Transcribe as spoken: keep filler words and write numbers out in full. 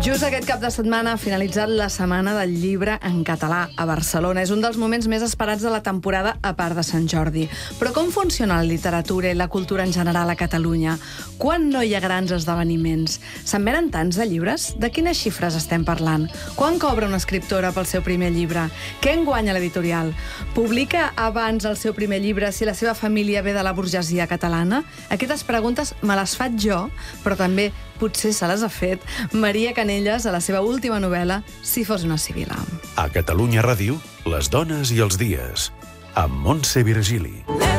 Just aquest cap de setmana ha finalitzat la Setmana del Llibre en Català a Barcelona. És un dels moments més esperats de la temporada, a part de Sant Jordi. Però com funciona la literatura i la cultura en general a Catalunya? Quan no hi ha grans esdeveniments? Se'n venen tants de llibres? De quines xifres estem parlant? Quan cobra una escriptora pel seu primer llibre? Què en guanya l'editorial? Publica abans el seu primer llibre si la seva família ve de la burgesia catalana? Aquestes preguntes me les faig jo, però també potser se les ha fet Maria Canellas a la seva última novel·la, Si fos una sibila. A Catalunya Ràdio, les dones i els dies, amb Montse Virgili.